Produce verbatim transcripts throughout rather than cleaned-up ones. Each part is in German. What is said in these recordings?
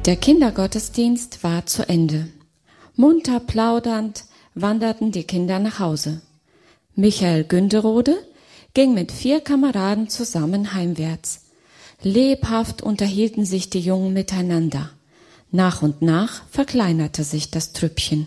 Der Kindergottesdienst war zu Ende. Munter plaudernd wanderten die Kinder nach Hause. Michael Günderode ging mit vier Kameraden zusammen heimwärts. Lebhaft unterhielten sich die Jungen miteinander. Nach und nach verkleinerte sich das Trüppchen.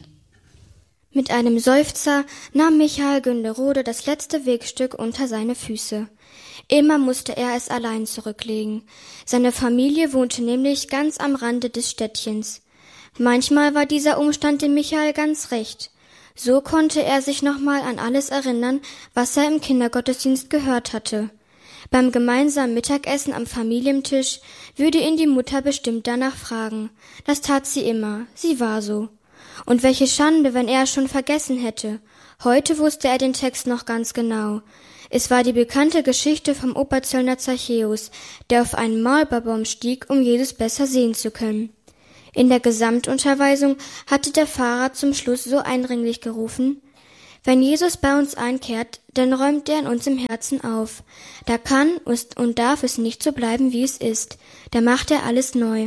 Mit einem Seufzer nahm Michael Günderode das letzte Wegstück unter seine Füße. Immer musste er es allein zurücklegen. Seine Familie wohnte nämlich ganz am Rande des Städtchens. Manchmal war dieser Umstand dem Michael ganz recht. So konnte er sich nochmal an alles erinnern, was er im Kindergottesdienst gehört hatte. Beim gemeinsamen Mittagessen am Familientisch würde ihn die Mutter bestimmt danach fragen. Das tat sie immer, sie war so. Und welche Schande, wenn er es schon vergessen hätte. Heute wusste er den Text noch ganz genau. Es war die bekannte Geschichte vom Oberzöllner Zachäus, der auf einen Maulbeerbaum stieg, um Jesus besser sehen zu können. In der Gesamtunterweisung hatte der Pfarrer zum Schluss so eindringlich gerufen: Wenn Jesus bei uns einkehrt, dann räumt er in uns im Herzen auf. Da kann und darf es nicht so bleiben, wie es ist. Da macht er alles neu.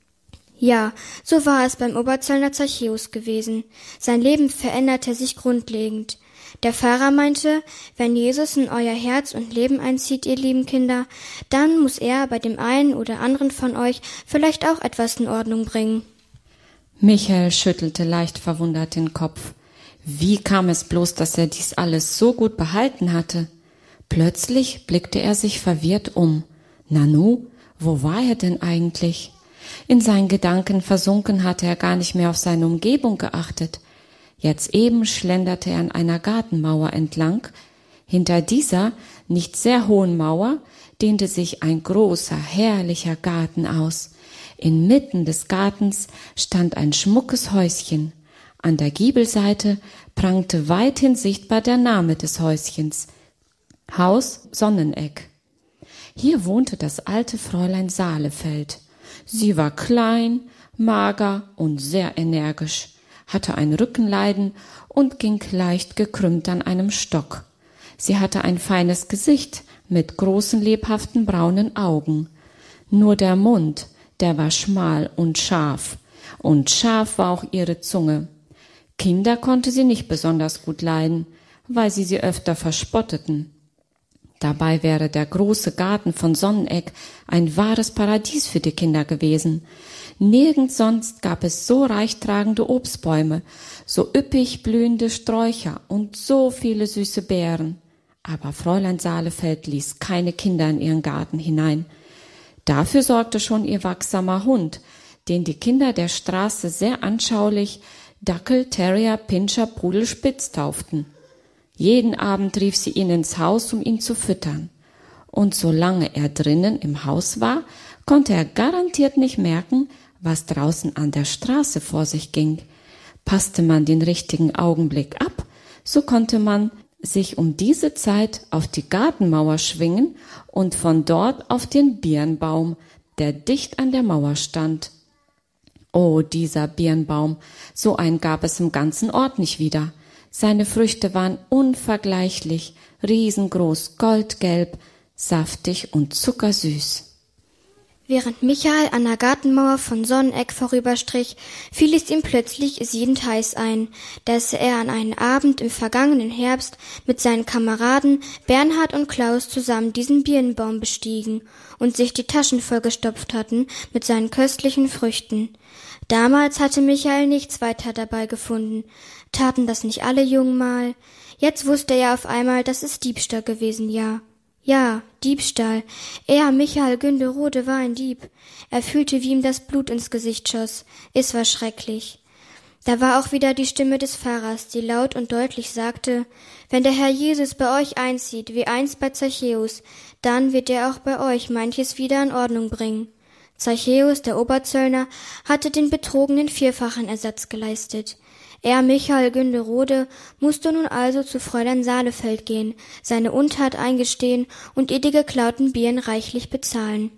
Ja, so war es beim Oberzöllner Zachäus gewesen. Sein Leben veränderte sich grundlegend. Der Pfarrer meinte, wenn Jesus in euer Herz und Leben einzieht, ihr lieben Kinder, dann muss er bei dem einen oder anderen von euch vielleicht auch etwas in Ordnung bringen. Michael schüttelte leicht verwundert den Kopf. Wie kam es bloß, dass er dies alles so gut behalten hatte? Plötzlich blickte er sich verwirrt um. Nanu, wo war er denn eigentlich? In seinen Gedanken versunken hatte er gar nicht mehr auf seine Umgebung geachtet. Jetzt eben schlenderte er an einer Gartenmauer entlang. Hinter dieser, nicht sehr hohen Mauer, dehnte sich ein großer, herrlicher Garten aus. Inmitten des Gartens stand ein schmuckes Häuschen. An der Giebelseite prangte weithin sichtbar der Name des Häuschens: Haus Sonneneck. Hier wohnte das alte Fräulein Salefeld. Sie war klein, mager und sehr energisch, hatte ein Rückenleiden und ging leicht gekrümmt an einem Stock. Sie hatte ein feines Gesicht mit großen, lebhaften braunen Augen. Nur der Mund, der war schmal und scharf, und scharf war auch ihre Zunge. Kinder konnte sie nicht besonders gut leiden, weil sie sie öfter verspotteten. Dabei wäre der große Garten von Sonneneck ein wahres Paradies für die Kinder gewesen. Nirgends sonst gab es so reichtragende Obstbäume, so üppig blühende Sträucher und so viele süße Beeren. Aber Fräulein Salefeld ließ keine Kinder in ihren Garten hinein. Dafür sorgte schon ihr wachsamer Hund, den die Kinder der Straße sehr anschaulich Dackel, Terrier, Pinscher, Pudel, Spitz tauften. Jeden Abend rief sie ihn ins Haus, um ihn zu füttern. Und solange er drinnen im Haus war, konnte er garantiert nicht merken, was draußen an der Straße vor sich ging. Passte man den richtigen Augenblick ab, so konnte man sich um diese Zeit auf die Gartenmauer schwingen und von dort auf den Birnbaum, der dicht an der Mauer stand. Oh, dieser Birnbaum, so einen gab es im ganzen Ort nicht wieder. Seine Früchte waren unvergleichlich, riesengroß, goldgelb, saftig und zuckersüß. Während Michael an der Gartenmauer von Sonneneck vorüberstrich, fiel es ihm plötzlich siedend heiß ein, dass er an einem Abend im vergangenen Herbst mit seinen Kameraden Bernhard und Klaus zusammen diesen Birnbaum bestiegen und sich die Taschen vollgestopft hatten mit seinen köstlichen Früchten. Damals hatte Michael nichts weiter dabei gefunden. Taten das nicht alle Jungen mal? Jetzt wusste er auf einmal, dass es Diebstahl gewesen, ja. Ja, Diebstahl. Er, Michael Günderode, war ein Dieb. Er fühlte, wie ihm das Blut ins Gesicht schoss. Es war schrecklich. Da war auch wieder die Stimme des Pfarrers, die laut und deutlich sagte: Wenn der Herr Jesus bei euch einzieht, wie einst bei Zachäus, dann wird er auch bei euch manches wieder in Ordnung bringen. Zachäus, der Oberzöllner, hatte den Betrogenen vierfachen Ersatz geleistet. Er, Michael Günderode, musste nun also zu Fräulein Salefeld gehen, seine Untat eingestehen und ihr die geklauten Birnen reichlich bezahlen.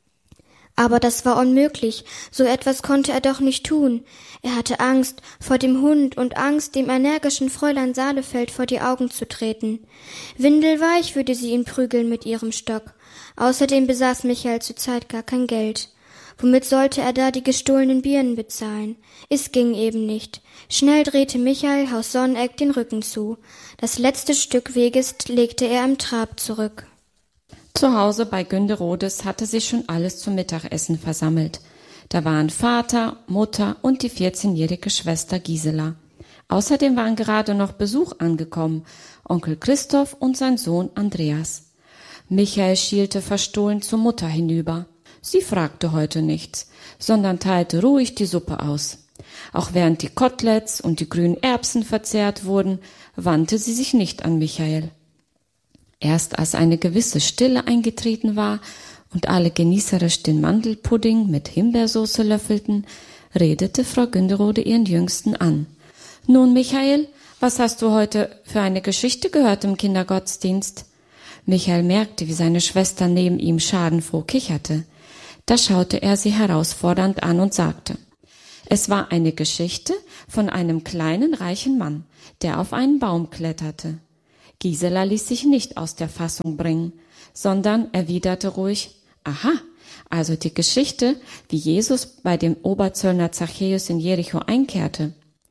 Aber das war unmöglich, so etwas konnte er doch nicht tun. Er hatte Angst vor dem Hund und Angst, dem energischen Fräulein Salefeld vor die Augen zu treten. Windelweich würde sie ihn prügeln mit ihrem Stock. Außerdem besaß Michael zurzeit gar kein Geld. Womit sollte er da die gestohlenen Birnen bezahlen? Es ging eben nicht. Schnell drehte Michael Haus Sonneneck den Rücken zu. Das letzte Stück Weges legte er im Trab zurück. Zu Hause bei Günderodes hatte sich schon alles zum Mittagessen versammelt. Da waren Vater, Mutter und die vierzehnjährige Schwester Gisela. Außerdem waren gerade noch Besuch angekommen, Onkel Christoph und sein Sohn Andreas. Michael schielte verstohlen zur Mutter hinüber. Sie fragte heute nichts, sondern teilte ruhig die Suppe aus. Auch während die Koteletts und die grünen Erbsen verzehrt wurden, wandte sie sich nicht an Michael. Erst als eine gewisse Stille eingetreten war und alle genießerisch den Mandelpudding mit Himbeersauce löffelten, redete Frau Günderode ihren Jüngsten an. »Nun, Michael, was hast du heute für eine Geschichte gehört im Kindergottesdienst?« Michael merkte, wie seine Schwester neben ihm schadenfroh kicherte. Da schaute er sie herausfordernd an und sagte, es war eine Geschichte von einem kleinen, reichen Mann, der auf einen Baum kletterte. Gisela ließ sich nicht aus der Fassung bringen, sondern erwiderte ruhig, aha, also die Geschichte, wie Jesus bei dem Oberzöllner Zachäus in Jericho einkehrte.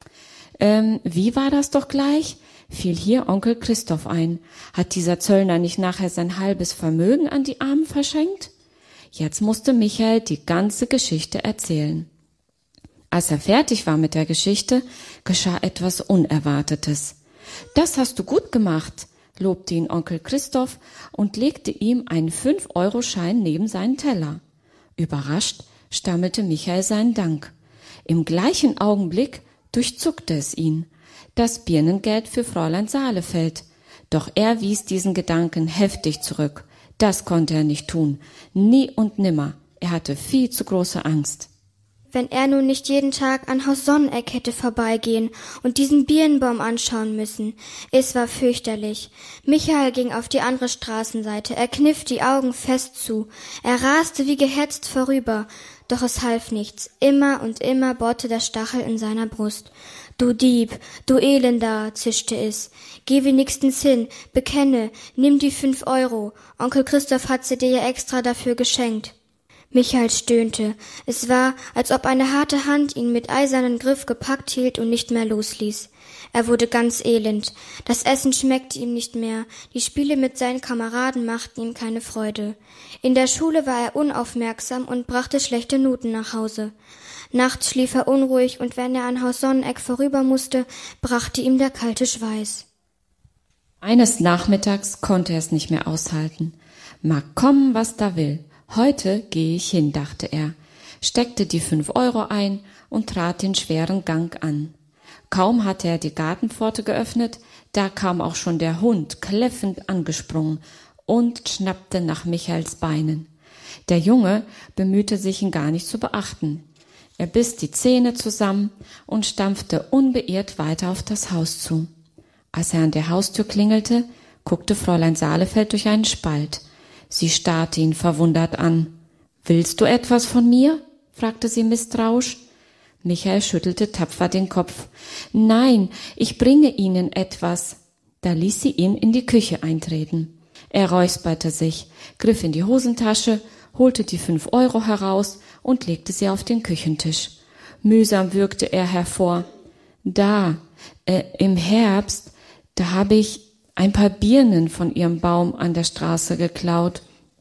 Ähm, wie war das doch gleich? Fiel hier Onkel Christoph ein. Hat dieser Zöllner nicht nachher sein halbes Vermögen an die Armen verschenkt? Jetzt musste Michael die ganze Geschichte erzählen. Als er fertig war mit der Geschichte, geschah etwas Unerwartetes. »Das hast du gut gemacht«, lobte ihn Onkel Christoph und legte ihm einen fünf-Euro-Schein neben seinen Teller. Überrascht stammelte Michael seinen Dank. Im gleichen Augenblick durchzuckte es ihn. Das Birnengeld für Fräulein Saalefeld. Doch er wies diesen Gedanken heftig zurück. Das konnte er nicht tun. Nie und nimmer. Er hatte viel zu große Angst. Wenn er nun nicht jeden Tag an Haus Sonneneck hätte vorbeigehen und diesen Birnenbaum anschauen müssen. Es war fürchterlich. Michael ging auf die andere Straßenseite. Er kniff die Augen fest zu. Er raste wie gehetzt vorüber. Doch es half nichts. Immer und immer bohrte der Stachel in seiner Brust. »Du Dieb, du Elender«, zischte es. »Geh wenigstens hin, bekenne, nimm die fünf Euro. Onkel Christoph hat sie dir ja extra dafür geschenkt.« Michael stöhnte. Es war, als ob eine harte Hand ihn mit eisernem Griff gepackt hielt und nicht mehr losließ. Er wurde ganz elend. Das Essen schmeckte ihm nicht mehr. Die Spiele mit seinen Kameraden machten ihm keine Freude. In der Schule war er unaufmerksam und brachte schlechte Noten nach Hause. Nachts schlief er unruhig, und wenn er an Haus Sonneneck vorüber musste, brachte ihm der kalte Schweiß. Eines Nachmittags konnte er es nicht mehr aushalten. Mag kommen, was da will. Heute gehe ich hin, dachte er, steckte die fünf Euro ein und trat den schweren Gang an. Kaum hatte er die Gartenpforte geöffnet, da kam auch schon der Hund kläffend angesprungen und schnappte nach Michaels Beinen. Der Junge bemühte sich, ihn gar nicht zu beachten. Er biss die Zähne zusammen und stampfte unbeirrt weiter auf das Haus zu. Als er an der Haustür klingelte, guckte Fräulein Saalefeld durch einen Spalt. Sie starrte ihn verwundert an. »Willst du etwas von mir?« fragte sie misstrauisch. Michael schüttelte tapfer den Kopf. »Nein, ich bringe Ihnen etwas.« Da ließ sie ihn in die Küche eintreten. Er räusperte sich, griff in die Hosentasche, holte die fünf Euro heraus und legte sie auf den Küchentisch. Mühsam würgte er hervor. »Da, äh, im Herbst, da habe ich ein paar Birnen von Ihrem Baum an der Straße geklaut.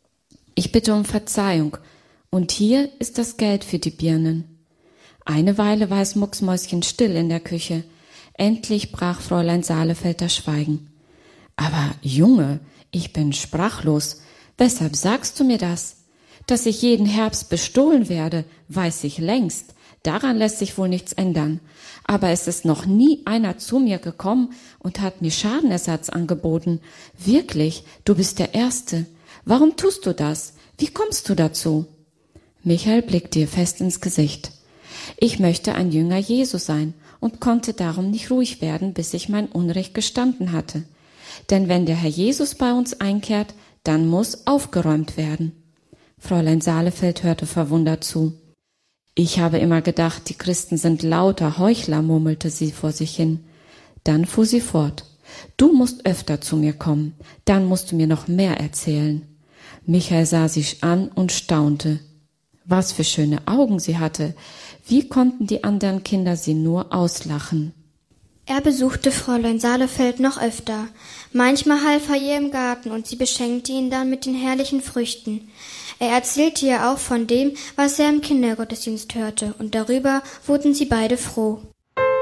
Ich bitte um Verzeihung. Und hier ist das Geld für die Birnen.« Eine Weile war es mucksmäuschenstill in der Küche. Endlich brach Fräulein Saalefeld das Schweigen. »Aber Junge, ich bin sprachlos. Weshalb sagst du mir das? Dass ich jeden Herbst bestohlen werde, weiß ich längst. Daran lässt sich wohl nichts ändern. Aber es ist noch nie einer zu mir gekommen und hat mir Schadenersatz angeboten. Wirklich, du bist der Erste. Warum tust du das? Wie kommst du dazu?« Michael blickte ihr fest ins Gesicht. »Ich möchte ein Jünger Jesu sein und konnte darum nicht ruhig werden, bis ich mein Unrecht gestanden hatte. Denn wenn der Herr Jesus bei uns einkehrt, dann muss aufgeräumt werden.« Fräulein Saalefeld hörte verwundert zu. »Ich habe immer gedacht, die Christen sind lauter Heuchler«, murmelte sie vor sich hin. Dann fuhr sie fort. »Du musst öfter zu mir kommen, dann musst du mir noch mehr erzählen.« Michael sah sie an und staunte. Was für schöne Augen sie hatte. Wie konnten die anderen Kinder sie nur auslachen? Er besuchte Fräulein Saalefeld noch öfter. Manchmal half er ihr im Garten und sie beschenkte ihn dann mit den herrlichen Früchten. Er erzählte ihr auch von dem, was er im Kindergottesdienst hörte, und darüber wurden sie beide froh.